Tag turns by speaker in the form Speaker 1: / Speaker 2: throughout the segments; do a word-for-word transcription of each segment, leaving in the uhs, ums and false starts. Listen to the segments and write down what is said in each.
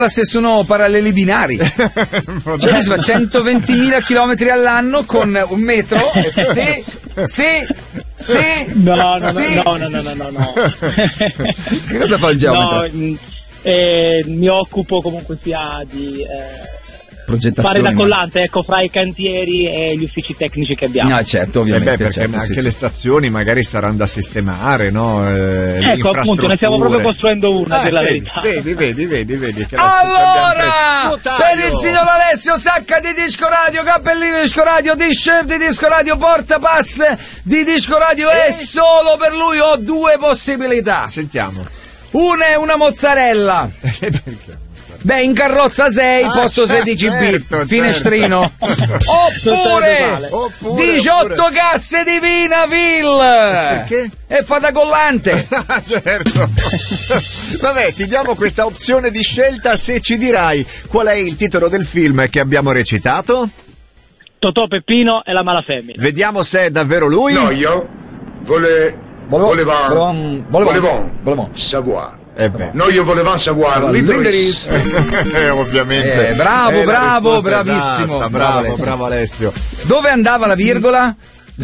Speaker 1: se sono paralleli binari. Cioè mi fa centoventimila chilometri all'anno con un metro. Sì, sì, sì.
Speaker 2: No, no, no,
Speaker 1: sì.
Speaker 2: no, no, no, no, no, no.
Speaker 1: Che cosa fa il geometra?
Speaker 2: No, eh, mi occupo comunque sia di eh, fare da collante, ma... ecco, fra i cantieri e gli uffici tecnici che abbiamo.
Speaker 1: No, certo, ovviamente.
Speaker 3: Eh beh, perché
Speaker 1: certo,
Speaker 3: anche
Speaker 1: sì,
Speaker 3: le
Speaker 1: sì.
Speaker 3: stazioni magari saranno da sistemare, no? Eh,
Speaker 2: ecco, appunto, ne stiamo proprio costruendo una,
Speaker 3: ah,
Speaker 2: per la
Speaker 3: vedi,
Speaker 2: verità.
Speaker 3: Vedi, vedi, vedi, vedi. Che
Speaker 1: allora, per il signor Alessio Sacca di Disco Radio, cappellino di Disco Radio, t-shirt di Disco Radio, portapass di Disco Radio, e eh? solo per lui ho due possibilità.
Speaker 3: Sentiamo.
Speaker 1: Una è una mozzarella.
Speaker 3: Perché?
Speaker 1: Beh, in carrozza sei,
Speaker 3: ah,
Speaker 1: posto sedici B,
Speaker 3: certo,
Speaker 1: finestrino.
Speaker 3: Certo.
Speaker 1: Oppure, oppure diciotto oppure. Casse di Vinaville.
Speaker 3: Perché?
Speaker 1: E fata collante.
Speaker 3: Certo. Vabbè, ti diamo questa opzione di scelta se ci dirai qual è il titolo del film che abbiamo recitato.
Speaker 2: Totò, Peppino e la mala femmina.
Speaker 3: Vediamo se è davvero lui.
Speaker 4: No, io vole... voleva...
Speaker 1: volevamo
Speaker 4: volevamo
Speaker 1: volevamo
Speaker 4: savoir.
Speaker 3: Eh beh.
Speaker 4: No, io volevo savoir
Speaker 1: Linderis.
Speaker 3: eh, ovviamente.
Speaker 1: Eh, bravo,
Speaker 3: eh,
Speaker 1: bravo, bravissimo.
Speaker 3: Esatta, bravo,
Speaker 1: bravo Alessio.
Speaker 3: bravo Alessio.
Speaker 1: Dove andava la virgola?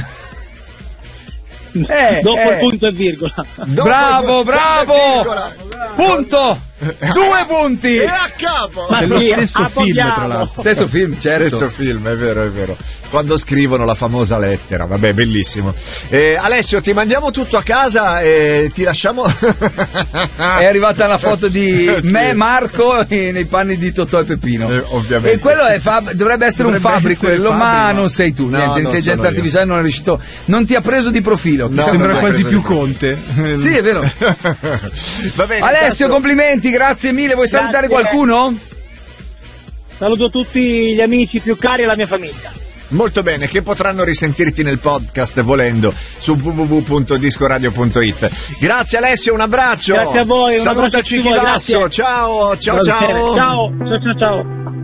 Speaker 2: Eh, dopo
Speaker 1: eh.
Speaker 2: il punto e virgola.
Speaker 1: Dopo bravo, bravo.
Speaker 3: Virgola.
Speaker 1: Punto. Due punti.
Speaker 3: E a capo.
Speaker 2: Ma
Speaker 5: è lo
Speaker 2: sì,
Speaker 5: stesso film, tra l'altro.
Speaker 1: Stesso film, certo.
Speaker 3: Stesso film, è vero, è vero. Quando scrivono la famosa lettera, vabbè, bellissimo. Eh, Alessio, ti mandiamo tutto a casa e ti lasciamo.
Speaker 1: È arrivata la foto di sì. me, Marco, nei panni di Totò e Peppino.
Speaker 3: Eh, ovviamente.
Speaker 1: E quello è fab- dovrebbe essere dovrebbe un Fabri essere quello, Fabri, ma no. non sei tu. No, niente, l'intelligenza artificiale non è riuscito. Non ti ha preso di profilo.
Speaker 5: No, sembra quasi più Conte.
Speaker 1: Sì, è vero.
Speaker 3: Va bene,
Speaker 1: Alessio,
Speaker 3: intanto...
Speaker 1: complimenti, grazie mille. Vuoi
Speaker 2: Grazie.
Speaker 1: salutare qualcuno?
Speaker 2: Saluto tutti gli amici più cari e la mia famiglia.
Speaker 3: Molto bene, che potranno risentirti nel podcast volendo su w w w punto discoradio punto it. Grazie Alessio, un abbraccio.
Speaker 2: Grazie a voi, un
Speaker 3: salutaci
Speaker 2: abbraccio a
Speaker 3: Chivasso. Ciao, ciao, ciao.
Speaker 2: Ciao, ciao, ciao, ciao.